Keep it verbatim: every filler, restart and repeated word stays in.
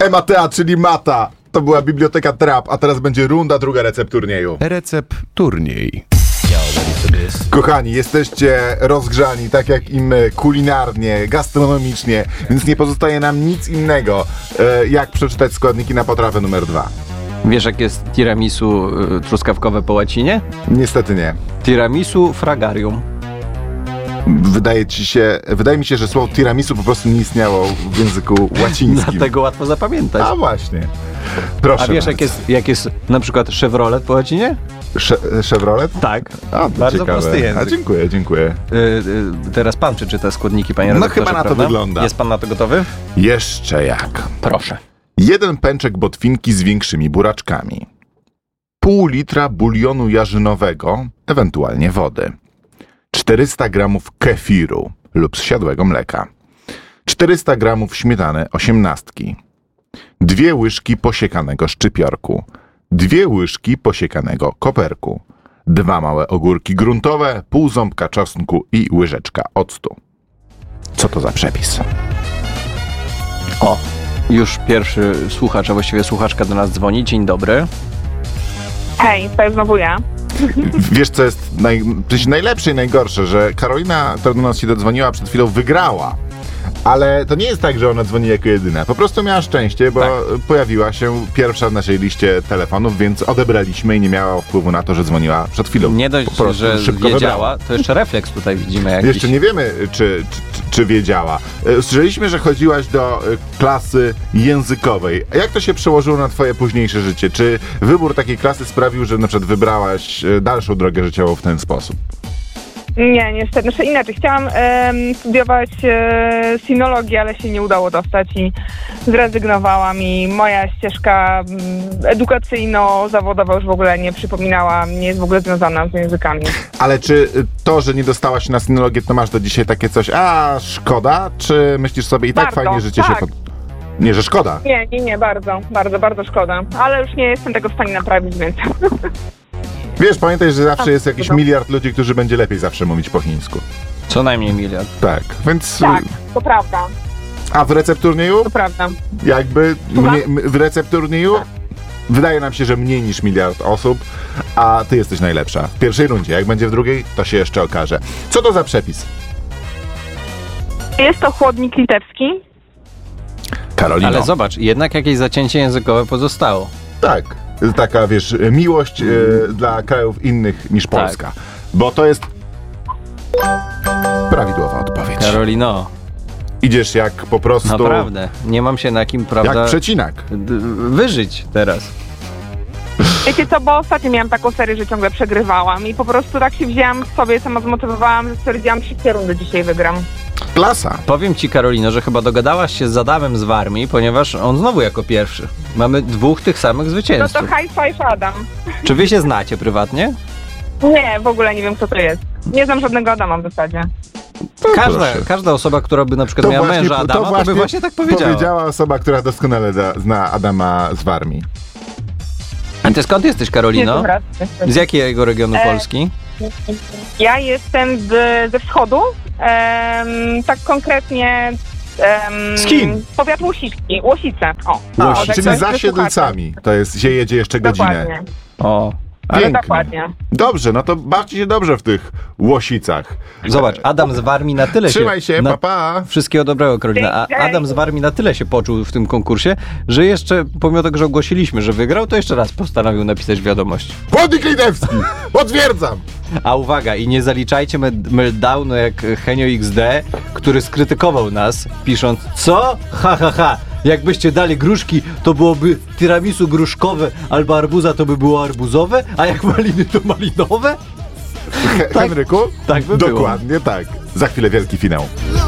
Ematea, czyli mata. To była Biblioteka Trap, a teraz będzie runda druga recept turnieju. Recept turniej. Kochani, jesteście rozgrzani, tak jak i my, kulinarnie, gastronomicznie, więc nie pozostaje nam nic innego, e, jak przeczytać składniki na potrawę numer dwa. Wiesz, jak jest tiramisu y, truskawkowe po łacinie? Niestety nie. Tiramisu fragarium. Wydaje ci się, wydaje mi się, że słowo tiramisu po prostu nie istniało w języku łacińskim. Dlatego łatwo zapamiętać. A właśnie. Proszę A wiesz, bardzo. jak jest, jak jest na przykład Chevrolet po łacinie? Sze- Chevrolet? Tak. A, to Bardzo ciekawe. prosty język. A dziękuję, dziękuję. Y, y, teraz pan przeczyta składniki, panie No redaktorze, chyba na to prawda? wygląda. Jest pan na to gotowy? Jeszcze jak. Proszę. Jeden pęczek botwinki z większymi buraczkami. Pół litra bulionu jarzynowego, ewentualnie wody. czterysta gramów kefiru lub zsiadłego mleka. czterysta gramów śmietany osiemnastki. Dwie łyżki posiekanego szczypiorku. Dwie łyżki posiekanego koperku. Dwa małe ogórki gruntowe, pół ząbka czosnku i łyżeczka octu. Co to za przepis? O, już pierwszy słuchacz, a właściwie słuchaczka do nas dzwoni. Dzień dobry. Hej, to jest znowu ja. Wiesz, co jest naj, najlepsze i najgorsze, że Karolina, która do nas się dodzwoniła, przed chwilą wygrała. Ale to nie jest tak, że ona dzwoni jako jedyna. Po prostu miała szczęście, bo tak. pojawiła się pierwsza w naszej liście telefonów, więc odebraliśmy i nie miała wpływu na to, że dzwoniła przed chwilą. Nie dość, Po prostu że szybko wiedziała, wybrała. to jeszcze refleks tutaj widzimy jakiś. Jeszcze nie wiemy, czy, czy, czy wiedziała. E, Słyszeliśmy, że chodziłaś do e, klasy językowej. A jak to się przełożyło na twoje późniejsze życie? Czy wybór takiej klasy sprawił, że na przykład wybrałaś e, dalszą drogę życiową w ten sposób? Nie, niestety. Znaczy inaczej. Chciałam em, studiować e, sinologię, ale się nie udało dostać i zrezygnowałam i moja ścieżka mm, edukacyjno-zawodowa już w ogóle nie przypominała, nie jest w ogóle związana z językami. Ale czy to, że nie dostałaś na sinologię, to masz do dzisiaj takie coś, a szkoda? Czy myślisz sobie i tak Bardzo, fajnie życie tak. się... Pod... Nie, że szkoda. Nie, nie, nie, bardzo, bardzo, bardzo szkoda. Ale już nie jestem tego w stanie naprawić, więc... Wiesz, pamiętaj, że zawsze jest jakiś no. miliard ludzi, którzy będzie lepiej zawsze mówić po chińsku. Co najmniej miliard. Tak, więc... Tak, to prawda, A w recepturnieju? to prawda. Jakby Słucham? mnie, m- w recepturnieju wydaje nam się, że mniej niż miliard osób, a ty jesteś najlepsza. W pierwszej rundzie, jak będzie w drugiej, to się jeszcze okaże. Co to za przepis? Jest to chłodnik litewski. Karolino. Ale zobacz, jednak jakieś zacięcie językowe pozostało. Tak, taka, wiesz, miłość e, dla krajów innych niż Polska. Bo to jest prawidłowa odpowiedź. Karolino, Idziesz jak po prostu... naprawdę, nie mam się na kim, prawda, Jak przecinak. d- wyżyć teraz. Wiecie co, bo ostatnio miałam taką serię, że ciągle przegrywałam i po prostu tak się wzięłam sobie, sama zmotywowałam, że stwierdziłam, że wszystkie rundy dzisiaj wygram. Klasa. Powiem ci, Karolino, że chyba dogadałaś się z Adamem z Warmii, ponieważ on znowu jako pierwszy. Mamy dwóch tych samych No zwycięzców. to high five Adam. Czy wy się znacie prywatnie? Nie, w ogóle nie wiem, kto to jest. Nie znam żadnego Adama w zasadzie. Każda, proszę. każda osoba, która by na przykład miała męża Adama, to, by właśnie tak powiedziała. powiedziała osoba, która doskonale za, zna Adama z Warmii. A ty skąd jesteś, Karolino? Nie, dobra. Z jakiego regionu E, Polski? Ja jestem z, ze wschodu, em, tak konkretnie... em, Z kim? Powiat Łosicki, Łosice. O, A, o, tak czyli to za jest Siedlcami. To jest, się jedzie jeszcze godzinę. Dokładnie, O. ale Pięknie. dokładnie. Dobrze, no to bawcie się dobrze w tych Łosicach. Zobacz, Adam z Warmii na tyle Trzymaj się, na, pa, pa. Wszystkiego dobrego, Karolina. A Dzięki. Adam z Warmii na tyle się poczuł w tym konkursie, że jeszcze, pomimo tego, że ogłosiliśmy, że wygrał, to jeszcze raz postanowił napisać wiadomość. Chłodnik litewski! Potwierdzam! A uwaga, i nie zaliczajcie med- meltdownu jak Henio iks de, który skrytykował nas, pisząc: co? Ha, ha, ha. Jakbyście dali gruszki, to byłoby tiramisu gruszkowe, albo arbuza to by było arbuzowe, a jak maliny to malinowe? He- Henryku? tak by było. Dokładnie tak. Za chwilę wielki finał.